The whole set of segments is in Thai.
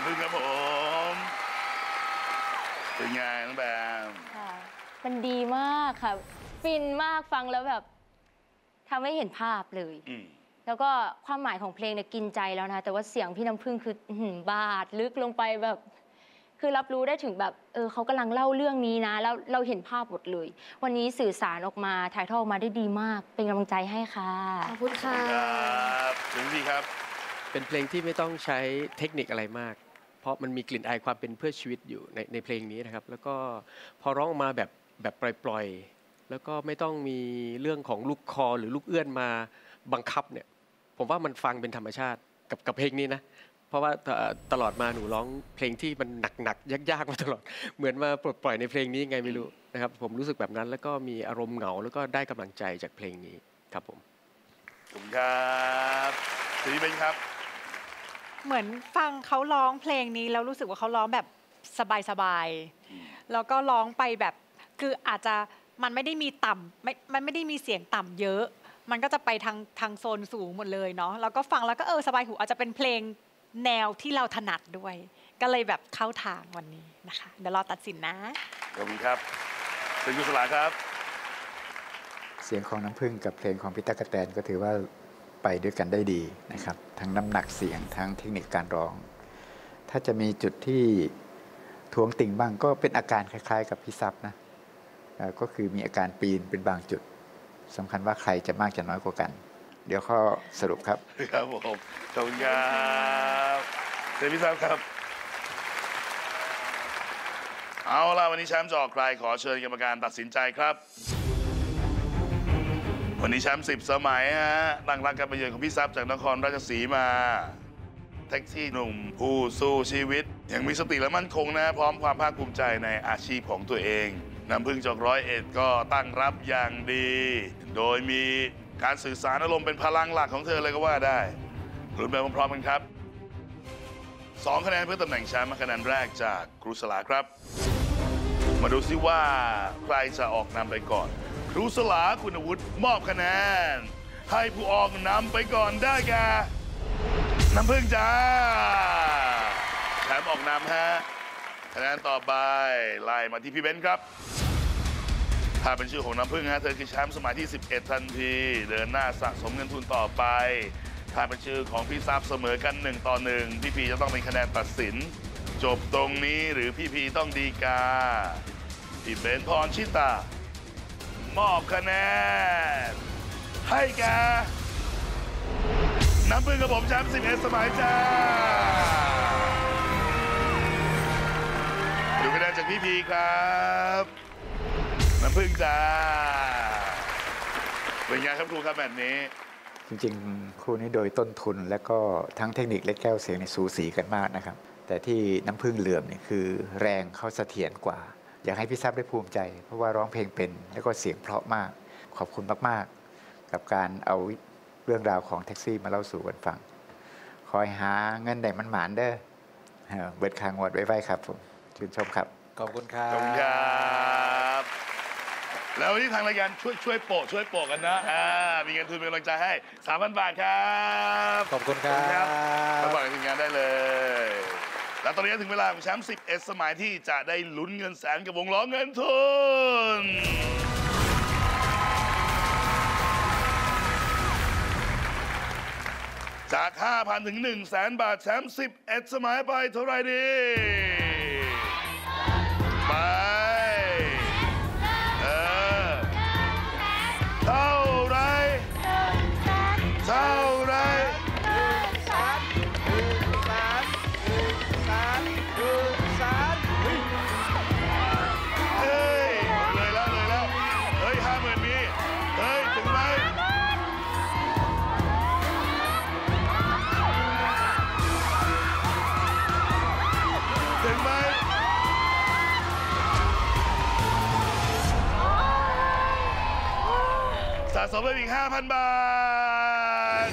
ำพึ่งครับผมเป็นไงน้องแบมมันดีมากค่ะฟินมากฟังแล้วแบบทำให้เห็นภาพเลยแล้วก็ความหมายของเพลงเนี่ยกินใจแล้วนะแต่ว่าเสียงพี่น้ำพึ่งคือบาดลึกลงไปแบบคือรับรู้ได้ถึงแบบเขากำลังเล่าเรื่องนี้นะแล้วเราเห็นภาพหมดเลยวันนี้สื่อสารออกมาถ่ายทอดออกมาได้ดีมากเป็นกำลังใจให้ค่ะขอบคุณค่ะถึงพี่ครับเป็นเพลงที่ไม่ต้องใช้เทคนิคอะไรมากเพราะมันมีกลิ่นอายความเป็นเพื่อชีวิตอยู่ในเพลงนี้นะครับแล้วก็พอร้องออกมาแบบปล่อยๆแล้วก็ไม่ต้องมีเรื่องของลูกคอหรือลูกเอื้อนมาบังคับเนี่ยผมว่ามันฟังเป็นธรรมชาติกับเพลงนี้นะเพราะว่าตลอดมาหนูร้องเพลงที่มันหนักๆยากๆมาตลอดเหมือนมาปลดปล่อยในเพลงนี้ไงไม่รู้นะครับผมรู้สึกแบบนั้นแล้วก็มีอารมณ์เหงาแล้วก็ได้กำลังใจจากเพลงนี้ครับผมขอบคุณครับสีเป็นครับเหมือนฟังเขาร้องเพลงนี้แล้วรู้สึกว่าเขาร้องแบบสบายๆแล้วก็ร้องไปแบบคืออาจจะมันไม่ได้มีต่ำมันไม่ได้มีเสียงต่ำเยอะมันก็จะไปทางโซนสูงหมดเลยเนาะแล้วก็ฟังแล้วก็สบายหูอาจจะเป็นเพลงแนวที่เราถนัดด้วยก็เลยแบบเข้าทางวันนี้นะคะเดี๋ยวรอตัดสินนะขอบคุณครับเป็นกุศลาครับเสียงของน้ำผึ้งกับเพลงของพี่ตั๊กแตนก็ถือว่าไปด้วยกันได้ดีนะครับทั้งน้ำหนักเสียงทั้งเทคนิคการร้องถ้าจะมีจุดที่ท้วงติ่งบ้างก็เป็นอาการคล้ายๆกับพี่ซับนะก็คือมีอาการปีนเป็นบางจุดสำคัญว่าใครจะมากจะน้อยกว่ากันเดี๋ยวข้อสรุปครับครับผมขอบคุณครับเซพี่ซับครับเอาล่ะวันนี้แชมป์จะออกใครขอเชิญกรรมการตัดสินใจครับวันนี้แชมป์10 สมัยฮะตั้งรักการไปเยือนของพี่ซับจากนครราชสีมาแท็กซี่หนุ่มผู้สู้ชีวิตยังมีสติและมั่นคงนะพร้อมความภาคภูมิใจในอาชีพของตัวเองน้ำพึ่งจาก101ก็ตั้งรับอย่างดีโดยมีการสื่อสารอารมณ์เป็นพลังหลักของเธอเลยก็ว่าได้ลุ้นไปพร้อมๆกันครับ2 คะแนนเพื่อตำแหน่งแชมป์คะแนนแรกจากครูสลาครับมาดูซิว่าใครจะออกนำไปก่อนครูสลาคุณวุฒิมอบคะแนนให้ผู้ออกนำไปก่อนได้แก่น้ำพึ่งจ้าแชมป์ออกนำฮะคะแนนต่อไปไล่มาที่พี่เบนซ์ครับถ้าเป็นชื่อของน้ำพึ่งฮะเธอคือแชมป์สมัยที่11ทันทีเดินหน้าสะสมเงินทุนต่อไปถ้าเป็นชื่อของพี่ซับเสมอกัน1-1พี่พีจะต้องเป็นคะแนนตัดสินจบตรงนี้หรือพี่พีต้องดีกาพี่เบนซ์พรชิตามอบคะแนนให้แกน้ำพึ่งกับผมแชมป์11 สมัยจ้าดูคะแนนจากพี่พีครับน้ำพึ่งจ้าเป็นไงครับครูครับแบบนี้จริงๆคู่นี้โดยต้นทุนและก็ทั้งเทคนิคและแก้วเสียงในสูสีกันมากนะครับแต่ที่น้ำพึ่งเหลื่อมเนี่ยคือแรงเขาเสถียรกว่าอยากให้พี่ซับได้ภูมิใจเพราะว่าร้องเพลงเป็นแล้วก็เสียงเพราะมากขอบคุณมากๆกับการเอาเรื่องราวของแท็กซี่มาเล่าสู่กันฟังคอยหาเงินได้มันหมานเด้อเบิดคางวดไว้ครับผมชื่นชมครับขอบคุณครับขอบคุณครับแล้ววันนี้ทางรายการช่วยโปะกันนะมีเงินทุนเป็นกำลังใจให้ 3,000 บาทครับขอบคุณครับมาบอกทีมงานได้เลยแล้วตอนนี้ถึงเวลาของแชมป์11 สมัยที่จะได้ลุ้นเงินแสนกับวงล้อเงินทุนจาก 5,000 ถึง 100,000 บาทแชมป์11 สมัยไปเท่าไรดีไปเท่าไรเท่าไรเฮ้ยเลยแล้วเฮ้ย 50,000 มีเฮ้ยถึงไหมถึงไหมสะสมไปอีก 5,000 บาท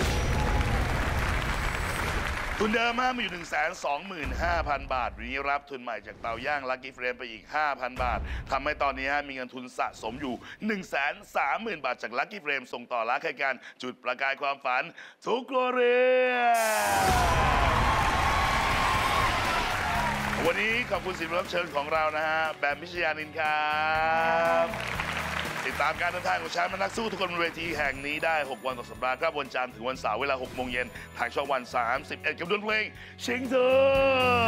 ทุนเดิมมาอยู่ 125,000 บาทวันนี้รับทุนใหม่จากเตาย่างลัคกี้เฟรมไปอีก 5,000 บาททำให้ตอนนี้มีเงินทุนสะสมอยู่ 130,000 บาทจากลัคกี้เฟรมส่งต่อรักให้กันจุดประกายความฝันทุกครัวเรือนวันนี้ขอบคุณศิลปินรับเชิญของเรานะฮะแบมพิชยานินครับ ติดตามการเดินทางของช้างนักสู้ทุกคนบนเวทีแห่งนี้ได้ 6 วันต่อสัปดาห์ครับวันจันทร์ถึงวันเสาร์เวลา 6 โมงเย็นทางช่องวัน 31 กับดนเพลงชิงเธอ